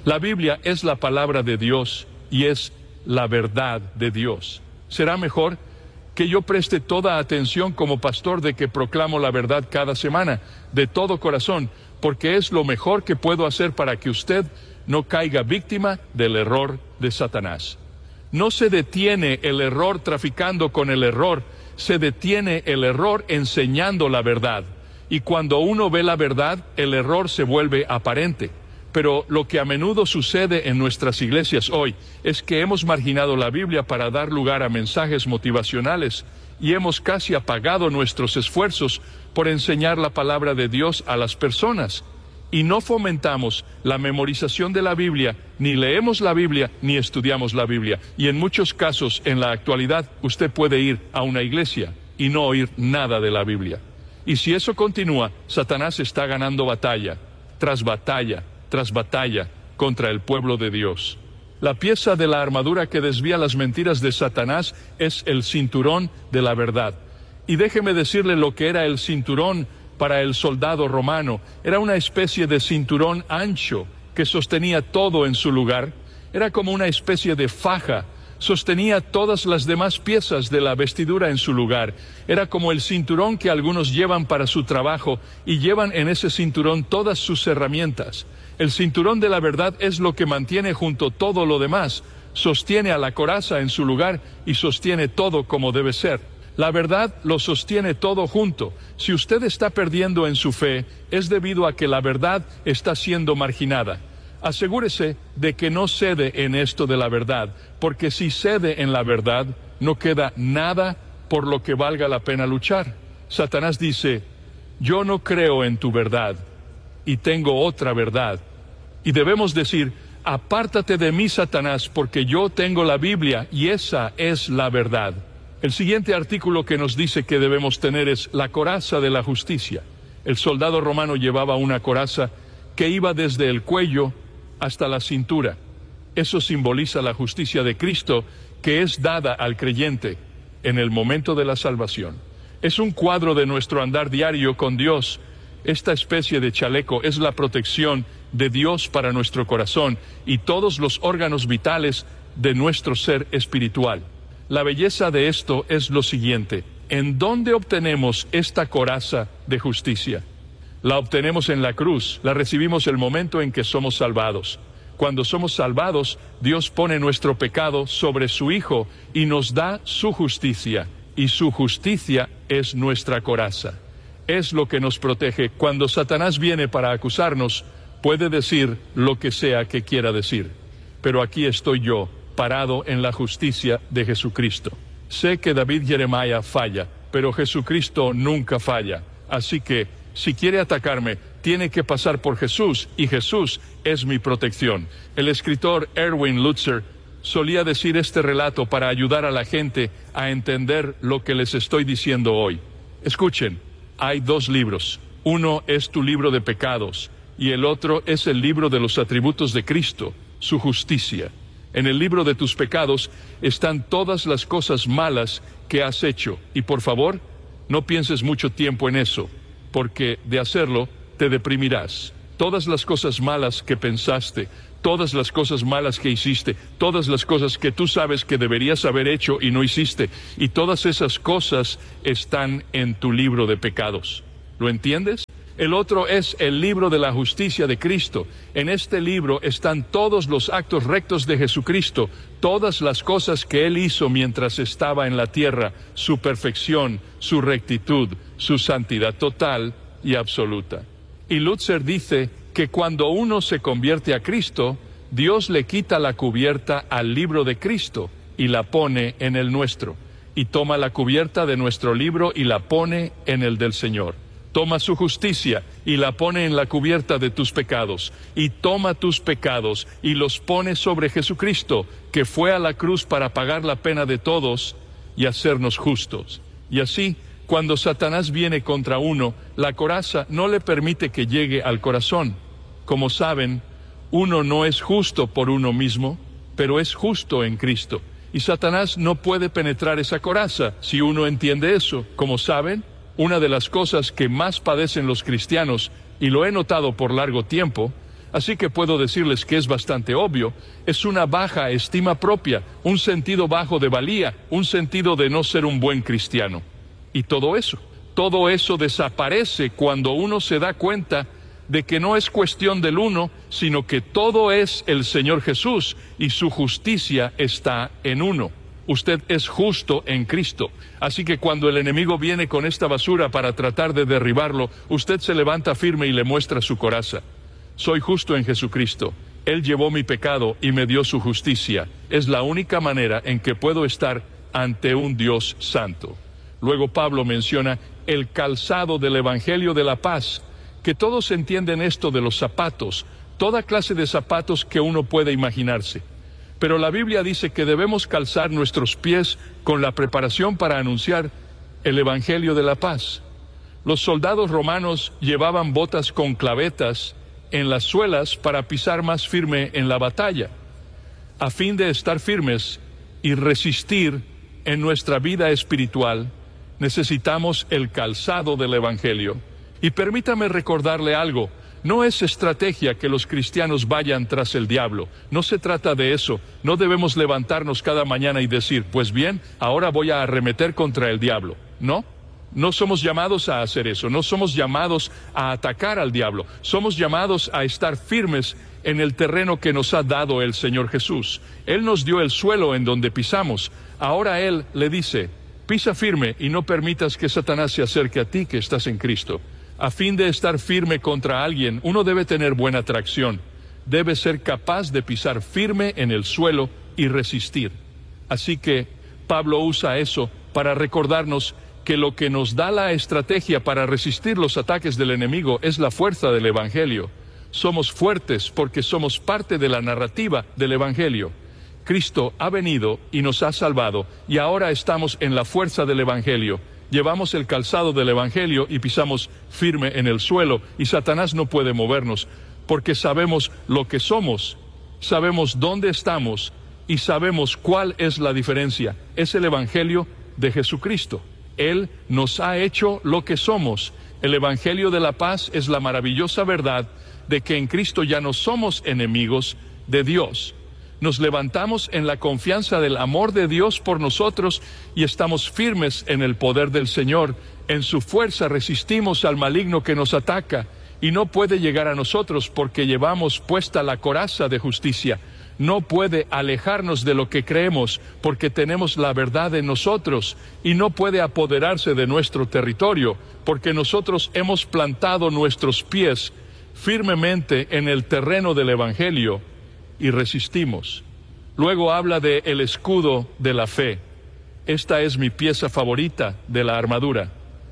La Biblia es la palabra de Dios y es la verdad de Dios. Será mejor que yo preste toda atención como pastor de que proclamo la verdad cada semana, de todo corazón, porque es lo mejor que puedo hacer para que usted no caiga víctima del error de Satanás. No se detiene el error traficando con el error, se detiene el error enseñando la verdad. Y cuando uno ve la verdad, el error se vuelve aparente. Pero lo que a menudo sucede en nuestras iglesias hoy es que hemos marginado la Biblia para dar lugar a mensajes motivacionales y hemos casi apagado nuestros esfuerzos por enseñar la palabra de Dios a las personas. Y no fomentamos la memorización de la Biblia, ni leemos la Biblia, ni estudiamos la Biblia. Y en muchos casos, en la actualidad, usted puede ir a una iglesia y no oír nada de la Biblia. Y si eso continúa, Satanás está ganando batalla tras batalla tras batalla contra el pueblo de Dios. La pieza de la armadura que desvía las mentiras de Satanás es el cinturón de la verdad. Y déjeme decirle lo que era el cinturón para el soldado romano. Era una especie de cinturón ancho que sostenía todo en su lugar. Era como una especie de faja. Sostenía todas las demás piezas de la vestidura en su lugar. Era como el cinturón que algunos llevan para su trabajo y llevan en ese cinturón todas sus herramientas. El cinturón de la verdad es lo que mantiene junto todo lo demás, sostiene a la coraza en su lugar y sostiene todo como debe ser. La verdad lo sostiene todo junto. Si usted está perdiendo en su fe, es debido a que la verdad está siendo marginada. Asegúrese de que no cede en esto de la verdad, porque si cede en la verdad, no queda nada por lo que valga la pena luchar. Satanás dice, yo no creo en tu verdad, y tengo otra verdad. Y debemos decir, apártate de mí, Satanás, porque yo tengo la Biblia, y esa es la verdad. El siguiente artículo que nos dice que debemos tener es la coraza de la justicia. El soldado romano llevaba una coraza que iba desde el cuello hasta la cintura. Eso simboliza la justicia de Cristo que es dada al creyente en el momento de la salvación. Es un cuadro de nuestro andar diario con Dios. Esta especie de chaleco es la protección de Dios para nuestro corazón y todos los órganos vitales de nuestro ser espiritual. La belleza de esto es lo siguiente: ¿en dónde obtenemos esta coraza de justicia? La obtenemos en la cruz, la recibimos el momento en que somos salvados. Cuando somos salvados, Dios pone nuestro pecado sobre su Hijo y nos da su justicia, y su justicia es nuestra coraza. Es lo que nos protege. Cuando Satanás viene para acusarnos, puede decir lo que sea que quiera decir. Pero aquí estoy yo, parado en la justicia de Jesucristo. Sé que David Jeremiah falla, pero Jesucristo nunca falla. Así que, si quiere atacarme, tiene que pasar por Jesús, y Jesús es mi protección. El escritor Erwin Lutzer solía decir este relato para ayudar a la gente a entender lo que les estoy diciendo hoy. Escuchen, hay dos libros. Uno es tu libro de pecados, y el otro es el libro de los atributos de Cristo, su justicia. En el libro de tus pecados están todas las cosas malas que has hecho, y por favor, no pienses mucho tiempo en eso, porque de hacerlo te deprimirás. Todas las cosas malas que pensaste, todas las cosas malas que hiciste, todas las cosas que tú sabes que deberías haber hecho y no hiciste, y todas esas cosas están en tu libro de pecados. ¿Lo entiendes? El otro es el libro de la justicia de Cristo. En este libro están todos los actos rectos de Jesucristo, todas las cosas que Él hizo mientras estaba en la tierra, su perfección, su rectitud, su santidad total y absoluta. Y Lutzer dice que cuando uno se convierte a Cristo, Dios le quita la cubierta al libro de Cristo y la pone en el nuestro. Y toma la cubierta de nuestro libro y la pone en el del Señor. Toma su justicia y la pone en la cubierta de tus pecados, y toma tus pecados y los pone sobre Jesucristo, que fue a la cruz para pagar la pena de todos y hacernos justos. Y así, cuando Satanás viene contra uno, la coraza no le permite que llegue al corazón. Como saben, uno no es justo por uno mismo, pero es justo en Cristo. Y Satanás no puede penetrar esa coraza si uno entiende eso. Como saben, una de las cosas que más padecen los cristianos, y lo he notado por largo tiempo, Así que puedo decirles que es bastante obvio, es una baja estima propia, un sentido bajo de valía, un sentido de no ser un buen cristiano. Y todo eso desaparece cuando uno se da cuenta de que no es cuestión del uno, sino que todo es el Señor Jesús y su justicia está en uno. Usted es justo en Cristo. Así que cuando el enemigo viene con esta basura para tratar de derribarlo, usted se levanta firme y le muestra su coraza. Soy justo en Jesucristo. Él llevó mi pecado y me dio su justicia. Es la única manera en que puedo estar ante un Dios santo. Luego Pablo menciona el calzado del Evangelio de la paz, que todos entienden esto de los zapatos, toda clase de zapatos que uno puede imaginarse. Pero la Biblia dice que debemos calzar nuestros pies con la preparación para anunciar el Evangelio de la paz. Los soldados romanos llevaban botas con clavetas en las suelas para pisar más firme en la batalla. A fin de estar firmes y resistir en nuestra vida espiritual, necesitamos el calzado del Evangelio. Y permítame recordarle algo. No es estrategia que los cristianos vayan tras el diablo. No se trata de eso. No debemos levantarnos cada mañana y decir, pues bien, ahora voy a arremeter contra el diablo. No somos llamados a hacer eso. No somos llamados a atacar al diablo. Somos llamados a estar firmes en el terreno que nos ha dado el Señor Jesús. Él nos dio el suelo en donde pisamos. Ahora Él le dice, pisa firme y no permitas que Satanás se acerque a ti que estás en Cristo. A fin de estar firme contra alguien, uno debe tener buena tracción. Debe ser capaz de pisar firme en el suelo y resistir. Así que Pablo usa eso para recordarnos que lo que nos da la estrategia para resistir los ataques del enemigo es la fuerza del Evangelio. Somos fuertes porque somos parte de la narrativa del Evangelio. Cristo ha venido y nos ha salvado, y ahora estamos en la fuerza del Evangelio. Llevamos el calzado del Evangelio y pisamos firme en el suelo, y Satanás no puede movernos, porque sabemos lo que somos, sabemos dónde estamos, y sabemos cuál es la diferencia. Es el Evangelio de Jesucristo. Él nos ha hecho lo que somos. El Evangelio de la paz es la maravillosa verdad de que en Cristo ya no somos enemigos de Dios. Nos levantamos en la confianza del amor de Dios por nosotros y estamos firmes en el poder del Señor. En su fuerza resistimos al maligno que nos ataca y no puede llegar a nosotros porque llevamos puesta la coraza de justicia. No puede alejarnos de lo que creemos porque tenemos la verdad en nosotros, y no puede apoderarse de nuestro territorio porque nosotros hemos plantado nuestros pies firmemente en el terreno del Evangelio y resistimos. Luego habla de el escudo de la fe. Esta es mi pieza favorita de la armadura.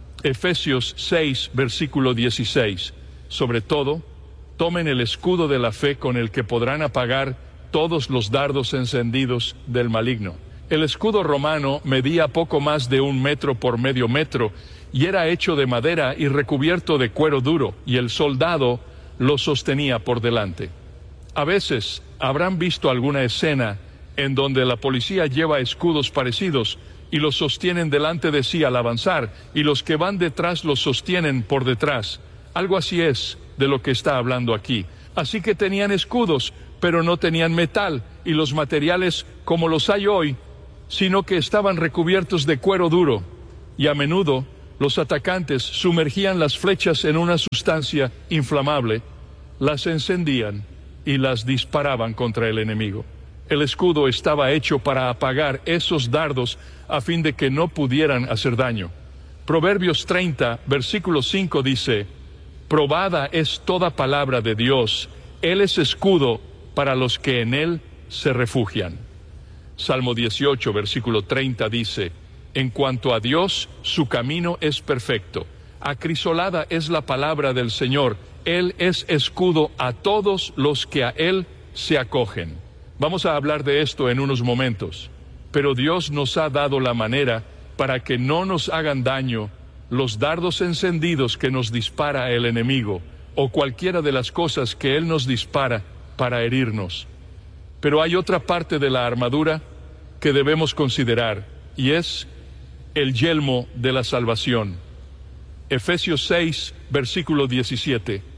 Efesios 6, versículo 16. Sobre todo, tomen el escudo de la fe con el que podrán apagar todos los dardos encendidos del maligno. El escudo romano medía poco más de 1 metro por medio metro y era hecho de madera y recubierto de cuero duro, y el soldado lo sostenía por delante. A veces habrán visto alguna escena en donde la policía lleva escudos parecidos y los sostienen delante de sí al avanzar, y los que van detrás los sostienen por detrás. Algo así es de lo que está hablando aquí. Así que tenían escudos, pero no tenían metal y los materiales como los hay hoy, sino que estaban recubiertos de cuero duro, y a menudo los atacantes sumergían las flechas en una sustancia inflamable, las encendían y las disparaban contra el enemigo. El escudo estaba hecho para apagar esos dardos a fin de que no pudieran hacer daño. Proverbios 30, versículo 5 dice, probada es toda palabra de Dios, Él es escudo para los que en Él se refugian. Salmo 18, versículo 30 dice, en cuanto a Dios, su camino es perfecto. Acrisolada es la palabra del Señor, Él es escudo a todos los que a Él se acogen. Vamos a hablar de esto en unos momentos, pero Dios nos ha dado la manera para que no nos hagan daño los dardos encendidos que nos dispara el enemigo, o cualquiera de las cosas que Él nos dispara para herirnos. Pero hay otra parte de la armadura que debemos considerar, y es el yelmo de la salvación. Efesios 6, versículo 17.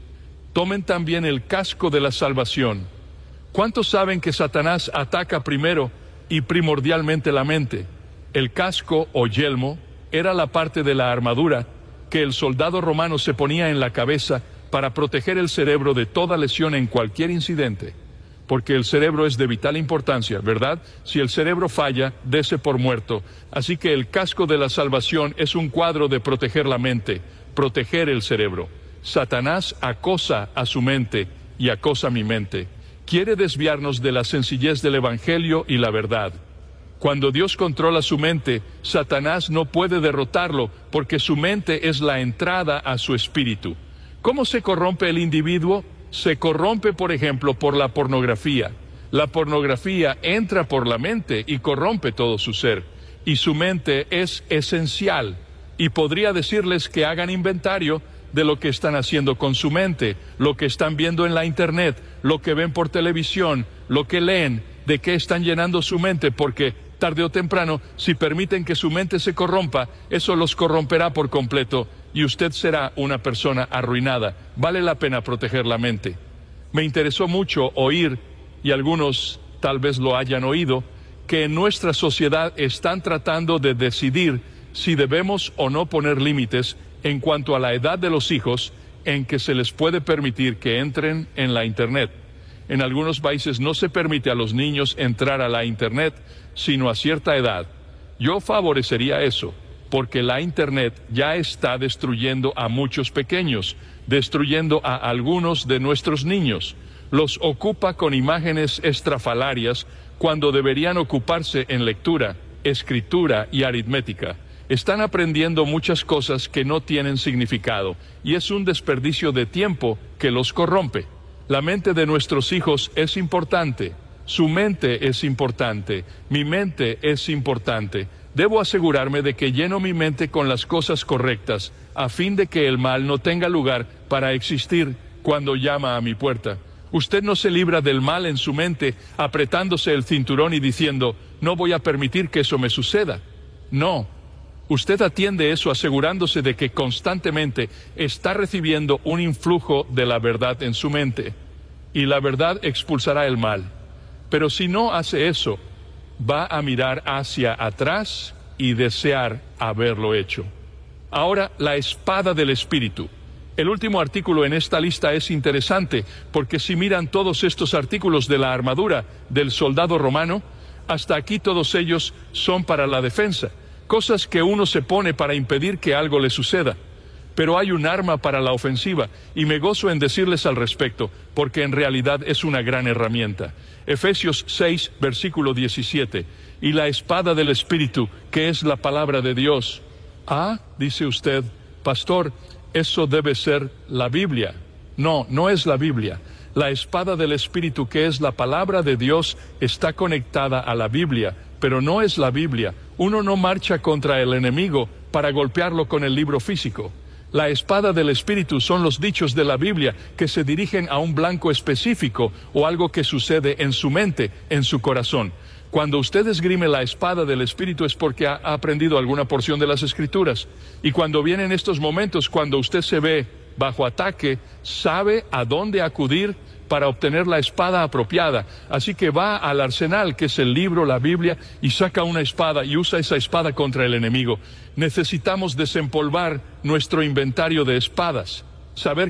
Tomen también el casco de la salvación. ¿Cuántos saben que Satanás ataca primero y primordialmente la mente? El casco o yelmo era la parte de la armadura que el soldado romano se ponía en la cabeza para proteger el cerebro de toda lesión en cualquier incidente. Porque el cerebro es de vital importancia, ¿verdad? Si el cerebro falla, dése por muerto. Así que el casco de la salvación es un cuadro de proteger la mente, proteger el cerebro. Satanás acosa a su mente y acosa mi mente. Quiere desviarnos de la sencillez del Evangelio y la verdad. Cuando Dios controla su mente, Satanás no puede derrotarlo porque su mente es la entrada a su espíritu. ¿Cómo se corrompe el individuo? Se corrompe, por ejemplo, por la pornografía. La pornografía entra por la mente y corrompe todo su ser. Y su mente es esencial. Y podría decirles que hagan inventario de lo que están haciendo con su mente, lo que están viendo en la internet, lo que ven por televisión, lo que leen, de qué están llenando su mente, porque tarde o temprano, si permiten que su mente se corrompa, eso los corromperá por completo y usted será una persona arruinada. Vale la pena proteger la mente. Me interesó mucho oír, y algunos tal vez lo hayan oído, que en nuestra sociedad están tratando de decidir si debemos o no poner límites en cuanto a la edad de los hijos en que se les puede permitir que entren en la Internet. En algunos países no se permite a los niños entrar a la Internet, sino a cierta edad. Yo favorecería eso, porque la Internet ya está destruyendo a muchos pequeños, destruyendo a algunos de nuestros niños. Los ocupa con imágenes estrafalarias cuando deberían ocuparse en lectura, escritura y aritmética. Están aprendiendo muchas cosas que no tienen significado, y es un desperdicio de tiempo que los corrompe. La mente de nuestros hijos es importante, su mente es importante, mi mente es importante. Debo asegurarme de que lleno mi mente con las cosas correctas, a fin de que el mal no tenga lugar para existir cuando llama a mi puerta. Usted no se libra del mal en su mente apretándose el cinturón y diciendo, no voy a permitir que eso me suceda. No. Usted atiende eso asegurándose de que constantemente está recibiendo un influjo de la verdad en su mente, y la verdad expulsará el mal. Pero si no hace eso, va a mirar hacia atrás y desear haberlo hecho. Ahora, la espada del Espíritu. El último artículo en esta lista es interesante, porque si miran todos estos artículos de la armadura del soldado romano, hasta aquí todos ellos son para la defensa. Cosas que uno se pone para impedir que algo le suceda. Pero hay un arma para la ofensiva, y me gozo en decirles al respecto, porque en realidad es una gran herramienta. Efesios 6, versículo 17. Y la espada del Espíritu, que es la palabra de Dios. Ah, dice usted, pastor, eso debe ser la Biblia. No, no es la Biblia. La espada del Espíritu, que es la palabra de Dios, está conectada a la Biblia, pero no es la Biblia. Uno no marcha contra el enemigo para golpearlo con el libro físico. La espada del Espíritu son los dichos de la Biblia que se dirigen a un blanco específico o algo que sucede en su mente, en su corazón. Cuando usted esgrime la espada del Espíritu es porque ha aprendido alguna porción de las Escrituras. Y cuando vienen estos momentos, cuando usted se ve bajo ataque, sabe a dónde acudir para obtener la espada apropiada. Así que va al arsenal, que es el libro, la Biblia, y saca una espada y usa esa espada contra el enemigo. Necesitamos desempolvar nuestro inventario de espadas, saber